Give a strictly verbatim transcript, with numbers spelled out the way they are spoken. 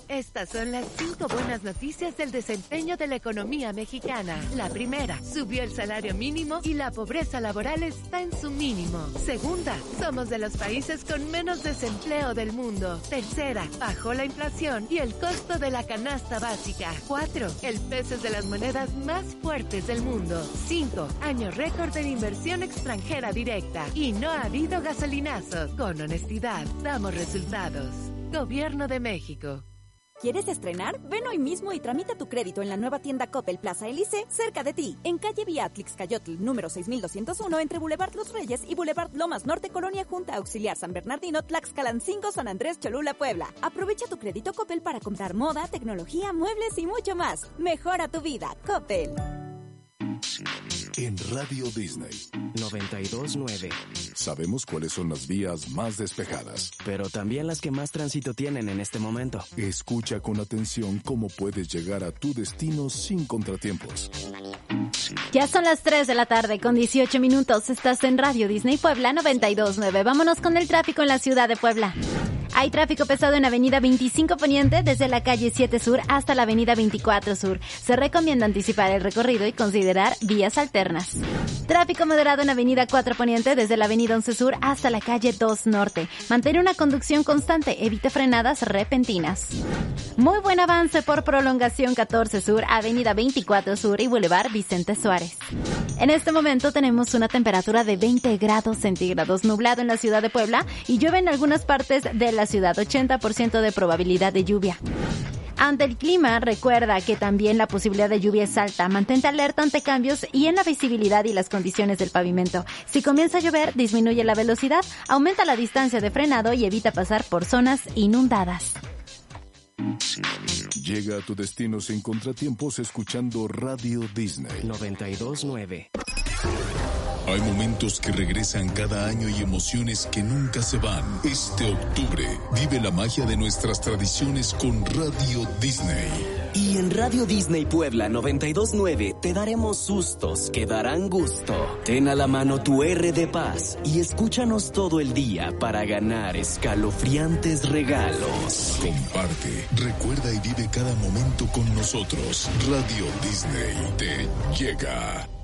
Estas son las cinco buenas noticias del desempeño de la economía mexicana. La primera, subió el salario mínimo y la pobreza laboral está en su mínimo. Segunda, somos de los países con menos desempleo del mundo. Tercera, bajó la inflación y el costo de la canasta básica. Cuatro, el peso es de las monedas más fuertes del mundo. Cinco, año récord en inversión extranjera directa. Y no ha habido gasolinazo. Con honestidad, damos resultados. Gobierno de México. ¿Quieres estrenar? Ven hoy mismo y tramita tu crédito en la nueva tienda Coppel Plaza Elise, cerca de ti, en calle Beatrix Cayotl, número seis mil doscientos uno, entre Boulevard Los Reyes y Boulevard Lomas Norte, Colonia Junta Auxiliar San Bernardino, Tlaxcalancingo, San Andrés, Cholula, Puebla. Aprovecha tu crédito Coppel para comprar moda, tecnología, muebles y mucho más. Mejora tu vida, Coppel. En Radio Disney noventa y dos nueve. Sabemos cuáles son las vías más despejadas, pero también las que más tránsito tienen en este momento. Escucha con atención cómo puedes llegar a tu destino sin contratiempos. Ya son las tres de la tarde con dieciocho minutos. Estás en Radio Disney Puebla noventa y dos nueve. Vámonos con el tráfico en la ciudad de Puebla. Hay tráfico pesado en Avenida veinticinco Poniente desde la calle siete Sur hasta la Avenida veinticuatro Sur. Se recomienda anticipar el recorrido y considerar vías alternas. Tráfico moderado en Avenida cuatro Poniente desde la Avenida once Sur hasta la calle dos Norte. Mantén una conducción constante, evite frenadas repentinas. Muy buen avance por prolongación catorce Sur, Avenida veinticuatro Sur y Boulevard Vicente Suárez. En este momento tenemos una temperatura de veinte grados centígrados, nublado en la ciudad de Puebla y llueve en algunas partes de la ciudad, ochenta por ciento de probabilidad de lluvia. Ante el clima, recuerda que también la posibilidad de lluvia es alta. Mantente alerta ante cambios y en la visibilidad y las condiciones del pavimento. Si comienza a llover, disminuye la velocidad, aumenta la distancia de frenado y evita pasar por zonas inundadas. Llega a tu destino sin contratiempos escuchando Radio Disney noventa y dos nueve. Hay momentos que regresan cada año y emociones que nunca se van. Este octubre, vive la magia de nuestras tradiciones con Radio Disney. Y en Radio Disney Puebla noventa y dos nueve te daremos sustos que darán gusto. Ten a la mano tu R de Paz y escúchanos todo el día para ganar escalofriantes regalos. Comparte, recuerda y vive cada momento con nosotros. Radio Disney te llega.